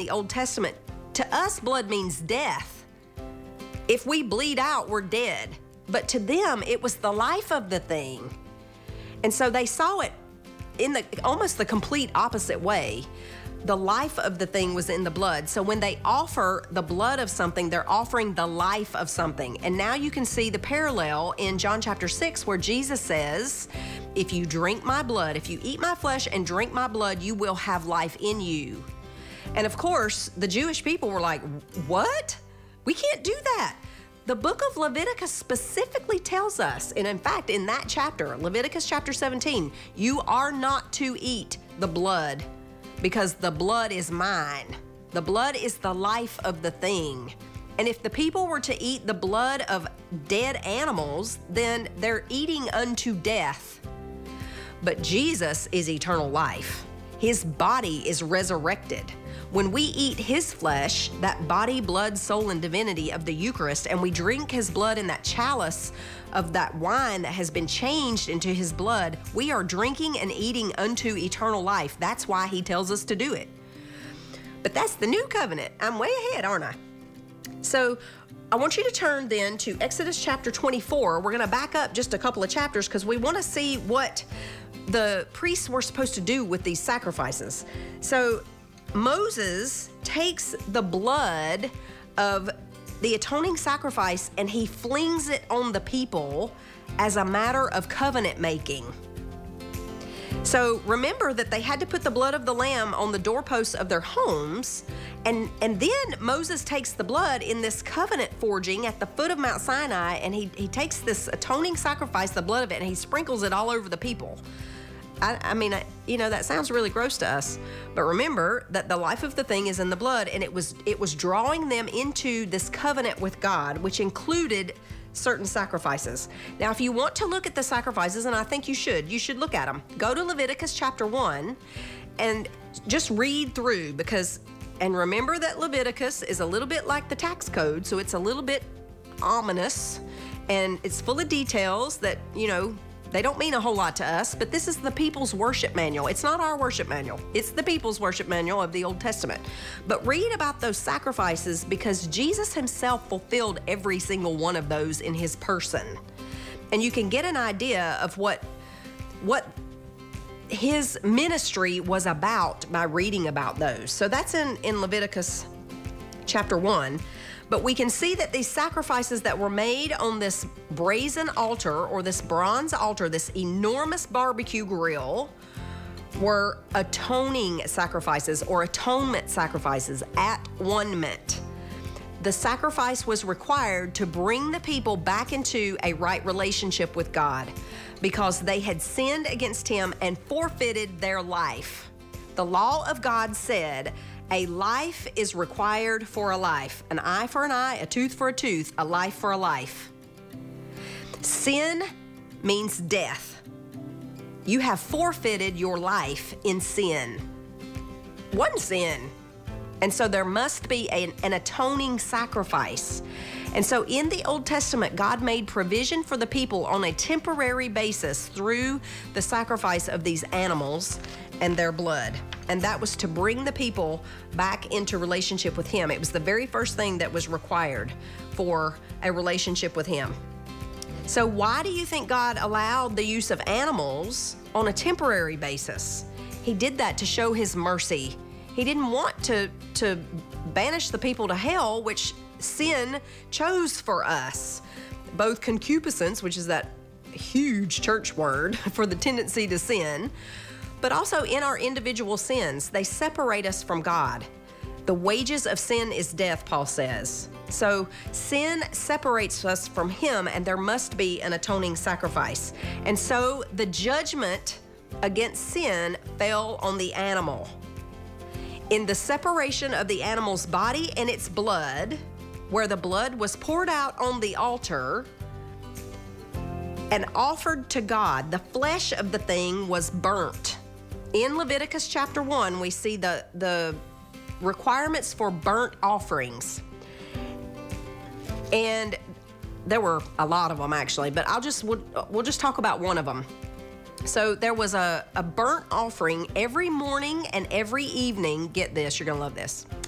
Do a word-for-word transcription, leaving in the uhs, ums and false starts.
the Old Testament, to us, blood means death. If we bleed out, we're dead. But to them, it was the life of the thing. And so they saw it in the almost the complete opposite way. The life of the thing was in the blood. So when they offer the blood of something, they're offering the life of something. And now you can see the parallel in John chapter six, where Jesus says, if you drink my blood, if you eat my flesh and drink my blood, you will have life in you. And of course, the Jewish people were like, what? We can't do that. The book of Leviticus specifically tells us, and in fact, in that chapter, Leviticus chapter seventeen, you are not to eat the blood, because the blood is mine. The blood is the life of the thing. And if the people were to eat the blood of dead animals, then they're eating unto death. But Jesus is eternal life. His body is resurrected. When we eat his flesh, that body, blood, soul, and divinity of the Eucharist, and we drink his blood in that chalice of that wine that has been changed into his blood, we are drinking and eating unto eternal life. That's why he tells us to do it. But that's the new covenant. I'm way ahead, aren't I? So I want you to turn then to Exodus chapter twenty-four. We're going to back up just a couple of chapters because we want to see what the priests were supposed to do with these sacrifices. So Moses takes the blood of the atoning sacrifice and he flings it on the people as a matter of covenant making. So remember that they had to put the blood of the lamb on the doorposts of their homes, and, and then Moses takes the blood in this covenant forging at the foot of Mount Sinai, and he, he takes this atoning sacrifice, the blood of it, and he sprinkles it all over the people. I, I mean, I, you know, that sounds really gross to us, but remember that the life of the thing is in the blood, and it was it was drawing them into this covenant with God, which included certain sacrifices. Now, if you want to look at the sacrifices, and I think you should, you should look at them. Go to Leviticus chapter one and just read through, because, and remember that Leviticus is a little bit like the tax code, so it's a little bit ominous, and it's full of details that, you know, they don't mean a whole lot to us, but this is the people's worship manual. It's not our worship manual. It's the people's worship manual of the Old Testament. But read about those sacrifices, because Jesus himself fulfilled every single one of those in his person. And you can get an idea of what, what his ministry was about by reading about those. So that's in, in Leviticus chapter one. But we can see that these sacrifices that were made on this brazen altar, or this bronze altar, this enormous barbecue grill, were atoning sacrifices or atonement sacrifices, at-one-ment. The sacrifice was required to bring the people back into a right relationship with God, because they had sinned against him and forfeited their life. The law of God said, a life is required for a life. An eye for an eye, a tooth for a tooth, a life for a life. Sin means death. You have forfeited your life in sin. One sin. And so there must be an, an atoning sacrifice. And so in the Old Testament, God made provision for the people on a temporary basis through the sacrifice of these animals and their blood. And that was to bring the people back into relationship with him. It was the very first thing that was required for a relationship with him. So why do you think God allowed the use of animals on a temporary basis? He did that to show his mercy. He didn't want to, to banish the people to hell, which sin chose for us. Both concupiscence, which is that huge church word for the tendency to sin, but also in our individual sins, they separate us from God. The wages of sin is death, Paul says. So sin separates us from him, and there must be an atoning sacrifice. And so the judgment against sin fell on the animal. In the separation of the animal's body and its blood, where the blood was poured out on the altar and offered to God, the flesh of the thing was burnt. In Leviticus chapter one, we see the, the requirements for burnt offerings. And there were a lot of them, actually, but I'll just, we'll, we'll just talk about one of them. So there was a, a burnt offering every morning and every evening. Get this, you're gonna love this.